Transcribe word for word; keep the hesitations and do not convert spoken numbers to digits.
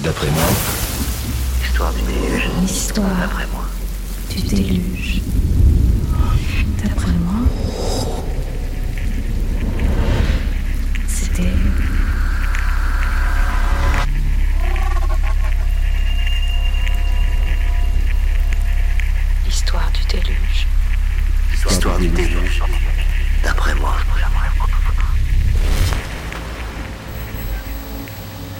D'après moi. L'histoire du déluge. L'histoire D'après moi. du déluge. D'après moi, c'était... L'histoire du déluge. L'histoire du déluge. D'après moi.